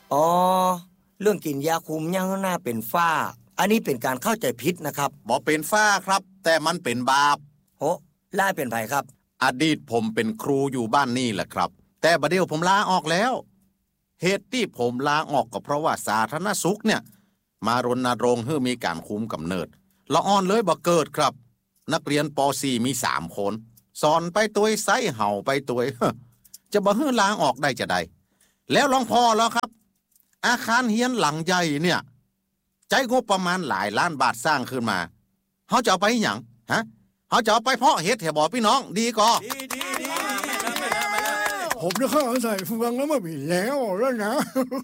อ๋อเรื่องกินยาคุมยังน่าเป็นฝ้าอันนี้เป็นการเข้าใจผิดนะครับบ่เป็นฝ้าครับแต่มันเป็นบาปโหล่าเป็นไผครับอดีตผมเป็นครูอยู่บ้านนี่แหละครับแต่บัดเดี๋ยวผมลาออกแล้วเหตุที่ผมลาออกก็เพราะว่าสาธารณสุขเนี่ยมารณรงค์ให้มีการคุมกำเนิดละอ่อนเลยบ่เกิดครับนักเรียนป .4 มี3คนสอนไปตัวไสเห่าไปตัวจะบ่ให้ลาออกได้จะได้แล้วลองพอแล้วครับอาคารเรียนหลังใหญ่เนี่ยใจงบประมาณหลายล้านบาทสร้างขึ้นมาเฮาจะเอาไปหยังฮะเฮาจะเอาไปเพาะเฮ็ดให้บ่พี่น้องดีก่อผมจะเข้าใส่ฟังแล้วมาบีแล้วนะ